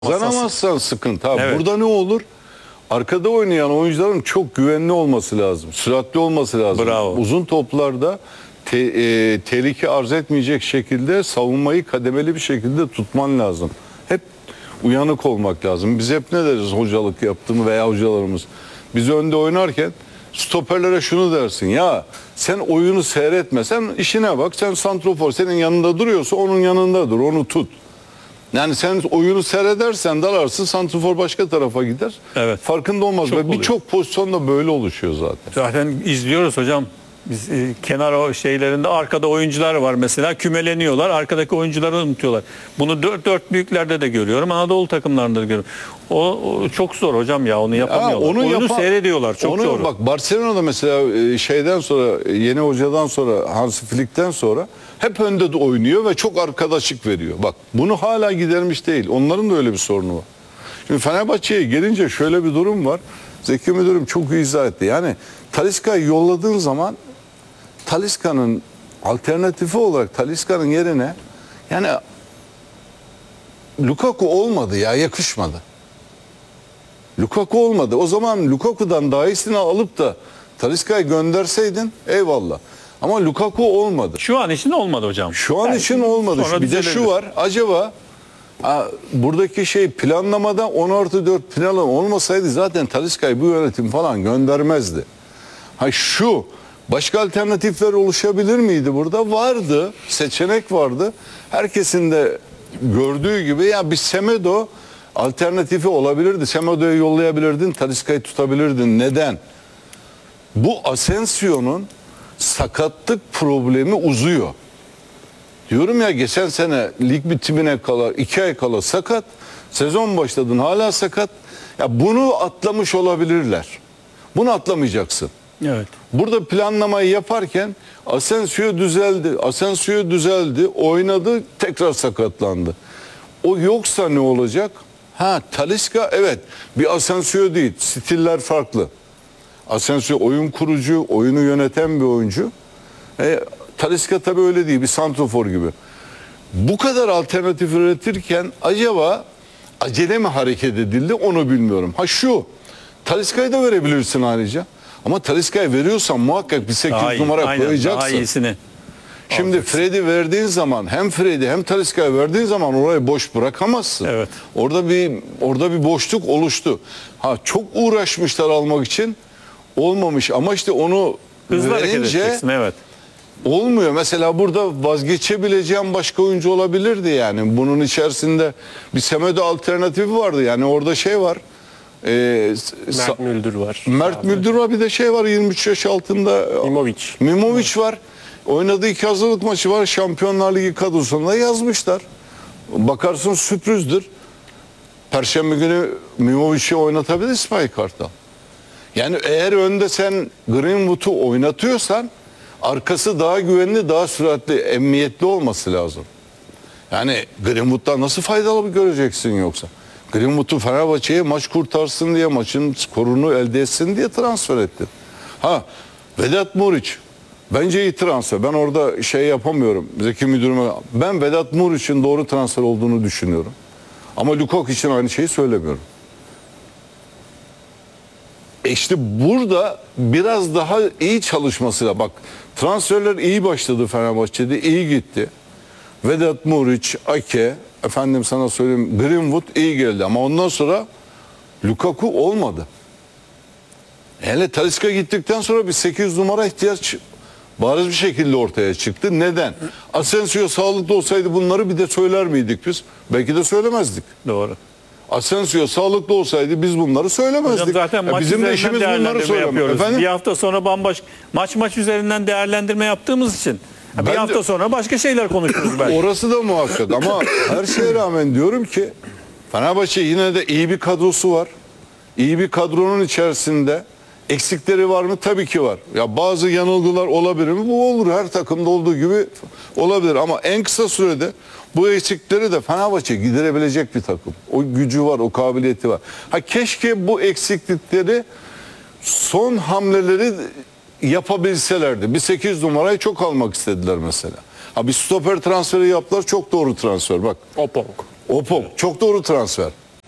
Kazanamazsan sıkıntı. Abi. Evet. Burada ne olur? Arkada oynayan oyuncuların çok güvenli olması lazım. Süratli olması lazım. Bravo. Uzun toplarda tehlike arz etmeyecek şekilde savunmayı kademeli bir şekilde tutman lazım. Hep uyanık olmak lazım. Biz hep ne deriz hocalık yaptığımı veya hocalarımız? Biz önde oynarken stoperlere şunu dersin. Ya sen oyunu seyretme. Sen işine bak. Sen santrofor senin yanında duruyorsa onun yanında dur. Onu tut. Yani sen oyunu seyredersen dalarsın, santrfor başka tarafa gider. Evet. Farkında olmaz. Çok Ve birçok pozisyonda böyle oluşuyor zaten. Zaten izliyoruz hocam. Biz kenar o şeylerinde arkada oyuncular var mesela, kümeleniyorlar. Arkadaki oyuncuları unutuyorlar. Bunu dört büyüklerde de görüyorum. Anadolu takımlarında da görüyorum. O çok zor hocam ya, onu yapamıyorlar. Oyunu seyrediyorlar. Çok zor. Bak Barcelona'da mesela şeyden sonra, yeni hocadan sonra, Hansi Flick'ten sonra hep önde de oynuyor ve çok arkadaşlık veriyor. Bak bunu hala gidermiş değil. Onların da öyle bir sorunu var. Şimdi Fenerbahçe'ye gelince şöyle bir durum var. Zeki Müdürüm çok iyi izah etti. Yani Talisca'yı yolladığın zaman Talisca'nın alternatifi olarak Talisca'nın yerine yani Lukaku olmadı ya, yakışmadı. Lukaku olmadı. O zaman Lukaku'dan daha iyisini alıp da Talisca'yı gönderseydin eyvallah. Ama Lukaku olmadı. Şu an için olmadı hocam. Şu an için olmadı. Bir de şu var. Acaba buradaki planlamada 10+4 plan olmasaydı zaten Talisca'yı bu yönetim falan göndermezdi. Başka alternatifler oluşabilir miydi burada? Vardı. Seçenek vardı. Herkesin de gördüğü gibi ya bir Semedo alternatifi olabilirdi. Semedo'yu yollayabilirdin. Talisca'yı tutabilirdin. Neden? Bu Asensio'nun sakatlık problemi uzuyor. Diyorum ya, geçen sene lig bitimine kala 2 ay kala sakat. Sezon başladın hala sakat. Ya bunu atlamış olabilirler. Bunu atlamayacaksın. Evet. Burada planlamayı yaparken Asensio düzeldi, oynadı, tekrar sakatlandı. O yoksa ne olacak? Talisca evet bir Asensio değil, stiller farklı. Asensio oyun kurucu, oyunu yöneten bir oyuncu. Talisca tabii öyle değil, bir santrofor gibi. Bu kadar alternatif üretirken acaba acele mi hareket edildi onu bilmiyorum. Talisca'yı da verebilirsin ayrıca. Ama Talisca'yı veriyorsan muhakkak bir 8 numara koyacaksın. Daha iyisini. Şimdi Fred'i verdiğin zaman hem Fred'i hem Talisca'yı verdiğin zaman orayı boş bırakamazsın. Evet. Orada bir boşluk oluştu. Çok uğraşmışlar almak için, olmamış ama işte onu hızlı verince evet. Olmuyor. Mesela burada vazgeçebileceğim başka oyuncu olabilirdi yani. Bunun içerisinde bir Semedo alternatifi vardı. Yani orada var. Mert Müldür var. Mert Müldür var, bir de var 23 yaş altında. Mimovic var. Oynadığı 2 hazırlık maçı var. Şampiyonlar Ligi kadrosunda yazmışlar. Bakarsın sürprizdir. Perşembe günü Mimovic'i oynatabilir İsmail Kartal. Yani eğer önde sen Greenwood'u oynatıyorsan arkası daha güvenli, daha süratli, emniyetli olması lazım. Yani Greenwood'dan nasıl faydalı göreceksin yoksa? Greenwood'u Fenerbahçe'ye maç kurtarsın diye, maçın skorunu elde etsin diye transfer etti. Vedat Muriç. Bence iyi transfer. Ben orada yapamıyorum. Zeki Müdürüme. Ben Vedat Muriç'in doğru transfer olduğunu düşünüyorum. Ama Lukaku için aynı şeyi söylemiyorum. İşte burada biraz daha iyi çalışmasıyla bak, transferler iyi başladı Fenerbahçe'de, iyi gitti. Vedat Muriç, Ake, efendim sana söyleyeyim Greenwood iyi geldi ama ondan sonra Lukaku olmadı. Hele Talisca gittikten sonra bir 8 numara ihtiyaç bariz bir şekilde ortaya çıktı. Neden? Asensio sağlıklı olsaydı bunları bir de söyler miydik biz? Belki de söylemezdik. Doğru. Asensio sağlıklı olsaydı biz bunları söylemezdik. Hocam zaten maç bizim de işimiz bunları söylemek. Bir hafta sonra bambaşka maç üzerinden değerlendirme yaptığımız için bir hafta sonra başka şeyler konuşuruz belki. Orası da muhakkak ama her şeye rağmen diyorum ki Fenerbahçe yine de iyi bir kadrosu var. İyi bir kadronun içerisinde eksikleri var mı? Tabii ki var. Ya bazı yanılgılar olabilir mi? Bu olur. Her takımda olduğu gibi olabilir ama en kısa sürede bu eksikleri de Fenerbahçe giderebilecek bir takım. O gücü var, o kabiliyeti var. Keşke bu eksiklikleri son hamleleri yapabilselerdi. Bir 8 numarayı çok almak istediler mesela. Bir stoper transferi yaptılar. Çok doğru transfer bak. Opong. Çok doğru transfer.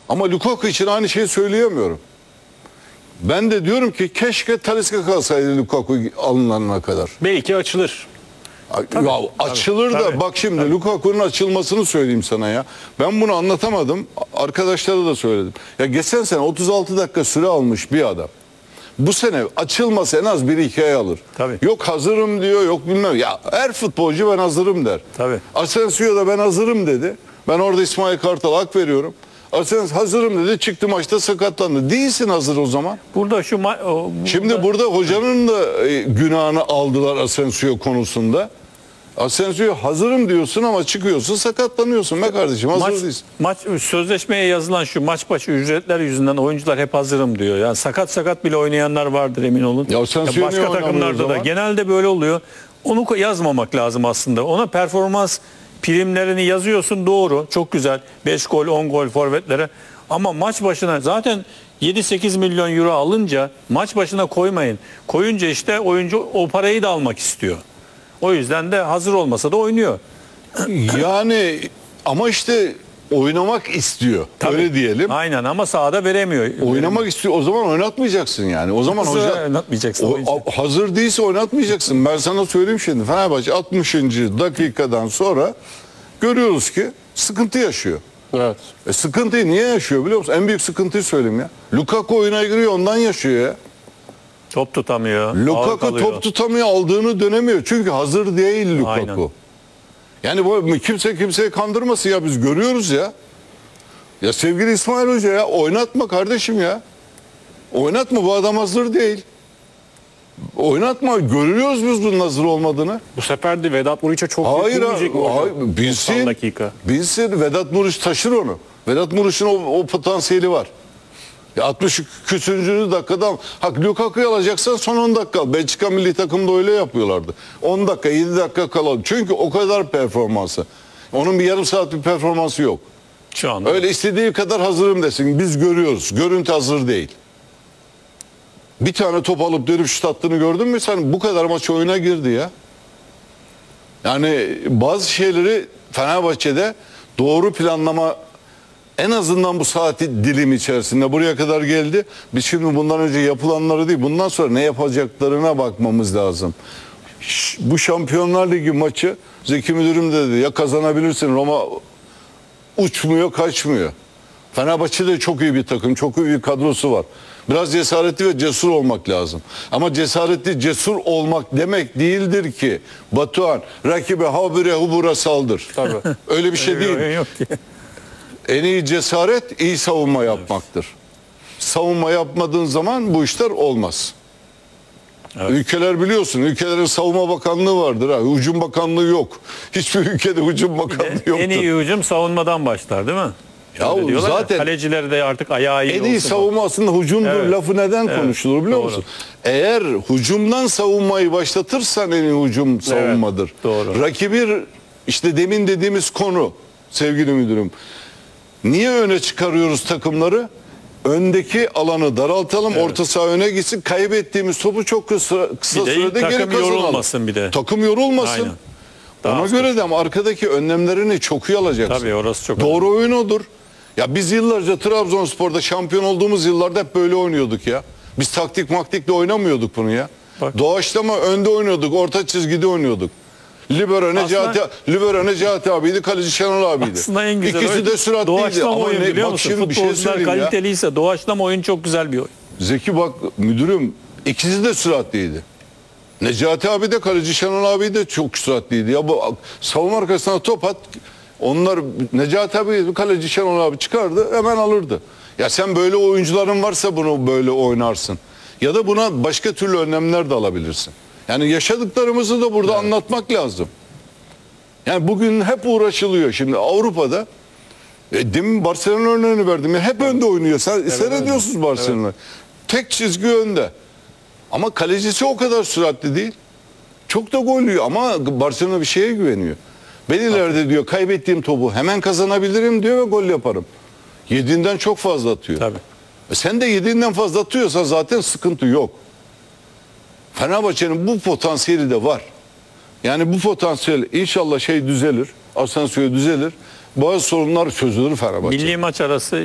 Ama Lukaku için aynı şeyi söyleyemiyorum. Ben de diyorum ki keşke Talisca kalsaydı Lukaku alınana kadar. Belki açılır. Ya açılır da tabii, bak şimdi Lukaku'nun açılmasını söyleyeyim sana ya. Ben bunu anlatamadım. Arkadaşlara da söyledim. Ya geçen sene 36 dakika süre almış bir adam. Bu sene açılması en az 1-2 ay alır. Tabii. Yok hazırım diyor, yok bilmem. Ya her futbolcu ben hazırım der. Tabii. Asensio da ben hazırım dedi. Ben orada İsmail Kartal'a hak veriyorum. Asensio hazırım dedi. Çıktı maçta sakatlandı. Değilsin hazır o zaman. Burada şu Şimdi burada hocanın da günahını aldılar Asensio konusunda. Asensio hazırım diyorsun ama çıkıyorsun sakatlanıyorsun be kardeşim hazır değilsin. maç sözleşmeye yazılan şu maç başı ücretler yüzünden oyuncular hep hazırım diyor. Yani sakat bile oynayanlar vardır emin olun. Ya Asensio niye başka oynamıyor o takımlarda da zaman? genelde böyle oluyor. Onu yazmamak lazım aslında. Ona performans primlerini yazıyorsun doğru. Çok güzel. 5 gol 10 gol forvetlere. Ama maç başına zaten 7-8 milyon euro alınca maç başına koymayın. Koyunca işte oyuncu o parayı da almak istiyor. O yüzden de hazır olmasa da oynuyor. Yani ama işte oynamak istiyor. Tabii. Öyle diyelim. Aynen ama sahada veremiyor. Oynamak istiyor. O zaman oynatmayacaksın yani. O zaman Nasıl hoca oynatmayacaksın oyuncu? hazır değilse oynatmayacaksın. Ben sana söyleyeyim şimdi. Fenerbahçe 60. dakikadan sonra görüyoruz ki sıkıntı yaşıyor. Evet. Sıkıntıyı niye yaşıyor biliyor musun? En büyük sıkıntıyı söyleyeyim ya. Lukaku oyuna giriyor ondan yaşıyor ya. Top tutamıyor. ağır Lukaku kalıyor. top tutamıyor aldığını dönemiyor. Çünkü hazır değil Lukaku. Aynen. Yani bu kimseyi kandırmasın ya biz görüyoruz ya. Ya sevgili İsmail Hoca ya oynatma kardeşim ya. Oynatma bu adam hazır değil. Oynatma görüyoruz biz bunun hazır olmadığını. Bu sefer de Vedat Muriç'e çok Hayır, yüklenmeyecek mi hocam? hayır 90 bilsin. dakika. Bilsin Vedat Muriç taşır onu. Vedat Muriç'in o potansiyeli var. Ya 60 küsüncü dakikada Lukaku'yu alacaksan son 10 dakika al. Belçika milli takımda öyle yapıyorlardı. 10 dakika 7 dakika kalalım. Çünkü o kadar performansı. Onun bir yarım saat bir performansı yok. Şu anda. Öyle istediği kadar hazırım desin. Biz görüyoruz. Görüntü hazır değil. Bir tane top alıp dönüp şut attığını gördün mü sen? Bu kadar maç oyuna girdi ya. Yani bazı şeyleri Fenerbahçe'de doğru planlama en azından bu saat dilimi içerisinde buraya kadar geldi. Biz şimdi bundan önce yapılanları değil, bundan sonra ne yapacaklarına bakmamız lazım. Bu Şampiyonlar Ligi maçı Zeki Müdürüm de dedi ya kazanabilirsin Roma uçmuyor kaçmıyor. Fenerbahçe de çok iyi bir takım, çok iyi bir kadrosu var. Biraz cesaretli ve cesur olmak lazım. Ama cesaretli, cesur olmak demek değildir ki Batuhan rakibe habire hubura saldır. Tabii. Öyle bir şey değil. Yok ki. En iyi cesaret iyi savunma yapmaktır. Savunma yapmadığın zaman bu işler olmaz. Evet. Ülkeler biliyorsun, ülkelerin savunma bakanlığı vardır. Ha. Hücum bakanlığı yok. Hiçbir ülkede hücum bakanlığı yoktur. En iyi hücum savunmadan başlar değil mi? Ya Öyle diyorlar zaten kalecileri de artık ayağı iyi en iyi olsun. savunma aslında hücumdur Evet. lafı neden Evet. konuşulur biliyor Doğru. musun? Eğer hücumdan savunmayı başlatırsan en iyi hücum savunmadır. doğru. Rakibi işte demin dediğimiz konu sevgili müdürüm. Niye öne çıkarıyoruz takımları? Öndeki alanı daraltalım, orta saha öne gitsin. Kaybettiğimiz topu çok kısa Bir de sürede geri takım kazanalım. yorulmasın bir de. Takım yorulmasın. Aynen. Daha Ona az göre de ama arkadaki önlemlerini çok iyi alacaksın. Tabii orası çok Doğru oyun odur. Ya biz yıllarca Trabzonspor'da şampiyon olduğumuz yıllarda hep böyle oynuyorduk ya. Biz taktikle oynamıyorduk bunu ya. Bak. Doğaçlama önde oynuyorduk, orta çizgide oynuyorduk. Libero Necati abiydi, kaleci Şenol abiydi. Aslında en güzel İkisi oyun de süratliydi. doğaçlama Ama oyun biliyor bak musun? şimdi bir şey Futbolcular söyleyeyim ya. kaliteliyse doğaçlama oyun çok güzel bir oyun. Zeki bak müdürüm ikisi de süratliydi. Necati abi de kaleci Şenol abi de çok süratliydi. Ya bu savunma arkasına top at. Onlar Necati abi kaleci Şenol abi çıkardı hemen alırdı. Ya sen böyle oyuncuların varsa bunu böyle oynarsın. Ya da buna başka türlü önlemler de alabilirsin. Yani yaşadıklarımızı da burada anlatmak lazım. Yani bugün hep uğraşılıyor. Şimdi Avrupa'da demin Barcelona örneğini verdim. Ya hep önde oynuyor. Seyrediyorsunuz Barcelona. Tek çizgi önde. Ama kalecisi o kadar süratli değil. Çok da gol yiyor ama Barcelona bir şeye güveniyor. Ben ileride diyor kaybettiğim topu hemen kazanabilirim diyor ve gol yaparım. Yediğinden çok fazla atıyor. Tabii. Sen de yediğinden fazla atıyorsan zaten sıkıntı yok. Fenerbahçe'nin bu potansiyeli de var. Yani bu potansiyel inşallah düzelir. Asensio düzelir. Bazı sorunlar çözülür Fenerbahçe. Milli maç arası